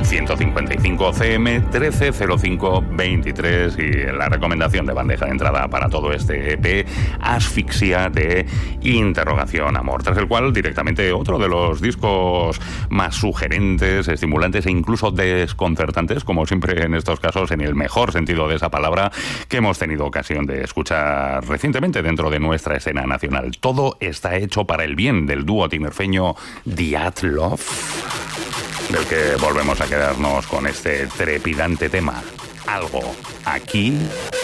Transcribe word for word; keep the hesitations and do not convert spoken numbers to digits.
ciento cincuenta y cinco C M trece cero cinco veintitrés y la recomendación de bandeja de entrada para todo este E P, Asfixia de Interrogación Amor, tras el cual directamente otro de los discos más sugerentes, estimulantes e incluso desconcertantes, como siempre en estos casos, en el mejor sentido de esa palabra, que hemos tenido ocasión de escuchar recientemente dentro de nuestra escena nacional. Todo está hecho para el bien del dúo tinerfeño Dyatlov, del que volvemos a quedarnos con este trepidante tema. Algo aquí